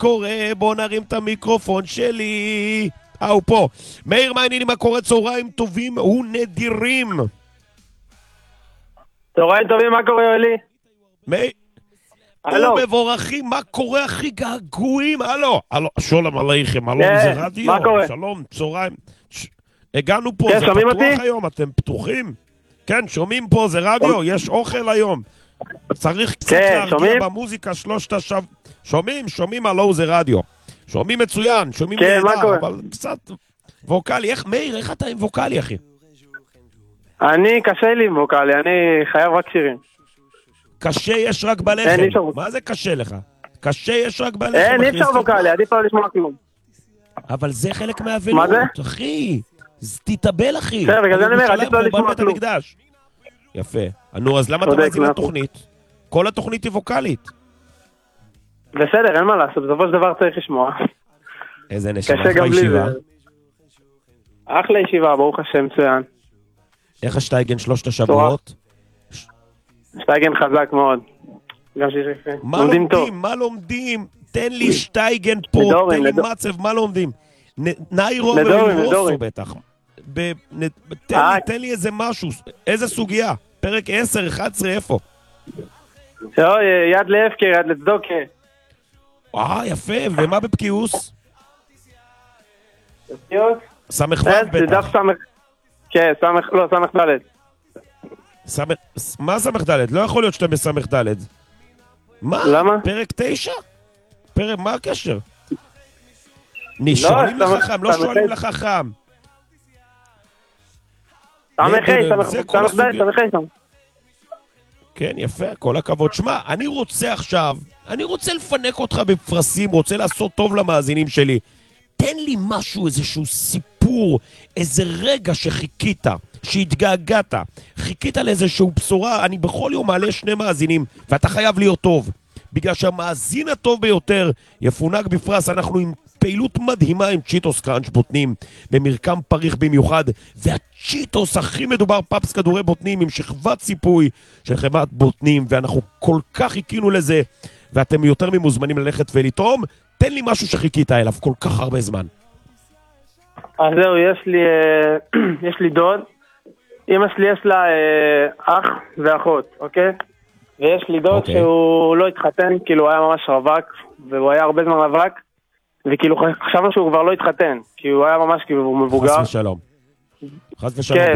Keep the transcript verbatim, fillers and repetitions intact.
קורה? בוא נרים את המיקרופון שלי. אה, הוא פה. מאיר, מה העניינים? מה קורה? צהריים טובים ונדירים. צהריים טובים, מה קורה, יולי? מאיר, הלו. מבורכים, מה קורה? הכי געגועים. הלו, הלו, שולם עליכם, הלו, כן, זה רדיו. מה קורה? שלום, צהריים. ש... הגענו פה, כן, זה שומעים פתוח אותי? היום, אתם פתוחים? כן, שומעים פה, זה רדיו, יש אוכל היום. צריך קצת כן, להרגיע שומעים? במוזיקה שלושת השב... שומעים, שומעים, הלו, זה רדיו. שומעים מצוין, שומעים כן, מה נהדר, קורה? אבל קצת ווקלי. איך, מאיר, איך אתה עם ווקלי, אחי? אני, קשה לי עם ווקלי, אני חייב רק שירים. קשה יש רק אין, בלחם. אי אפשר. מה זה קשה לך? קשה יש רק בלחם, אין, אי אחי. אפשר ווקלי, עדיף לא לשמוע כלום. אבל זה חלק מהאבלות, מה זה? אחי. אז תתאבל, אחי. בסדר, בגלל זה אני אומר, ירושלים עדיף לא חורבן לשמוע בית כלום. המקדש. יפה. נו, אז למה אתה צודק, מאזין מאה אחוז. לתוכנית? כל התוכנית היא ווקלית. בסדר, אין מה לעשות, בסופו של דבר צריך לשמוע. איזה נשמה, קשה איך גם בלי בישיבה? זה. אחלה ישיבה, ברוך השם, מצוין. איך השטייגן שלושת השבועות? שטייגן חזק מאוד. גם שיש יפה. מה לומדים טוב. לומדים? מה לומדים? תן לי שטייגן פה, נדורים, תן לי נדור- מצב, מה לומדים? נ- ניירו נדורים, ורוסו נדורים. בטח. ב- נ- תן אה. לי, תן לי איזה משהו, איזה סוגיה? פרק עשר, אחד עשרה, איפה? אוי, יד להפקר, יד לצדוקה. אה, יפה, ומה בפקיעוס? סמך אה, ו' זה דף בטח. סמך... כן, סמך... לא, סמך ד'. סמך... מה סמך ד'? לא יכול להיות שאתה בסמך ד'. מה? למה? פרק תשע? פרק, מה הקשר? אני שואלים סמך- לחכם, לא סמך שואלים תשע. לחכם. סמך זה- ה', סמך זה כל סמך ד', הסוגיה. סמך ה' סמך. כן, יפה, כל הכבוד. שמע, אני רוצה עכשיו, אני רוצה לפנק אותך בפרסים, רוצה לעשות טוב למאזינים שלי. תן לי משהו, איזשהו סיפור, איזה רגע שחיכית, שהתגעגעת, חיכית לאיזשהו בשורה. אני בכל יום מעלה שני מאזינים, ואתה חייב להיות טוב. בגלל שהמאזין הטוב ביותר יפונק בפרס. אנחנו עם פעילות מדהימה עם צ'יטוס קראנץ' בוטנים, במרקם פריך במיוחד, והצ'יטוס הכי מדובר, פאפס כדורי בוטנים עם שכבת ציפוי של חברת בוטנים, ואנחנו כל כך חיכינו לזה, ואתם יותר ממוזמנים ללכת ולתרום. תן לי משהו שחיכית אליו כל כך הרבה זמן. אז זהו, יש לי, אה, יש לי דוד, אמא שלי יש לה אה, אח ואחות, אוקיי? ויש לי דוד אוקיי. שהוא לא התחתן, כאילו הוא היה ממש רווק, והוא היה הרבה זמן רווק, וכאילו חשבנו שהוא כבר לא התחתן, כי הוא היה ממש כאילו הוא מבוגר. חס ושלום. חס ושלום. כן,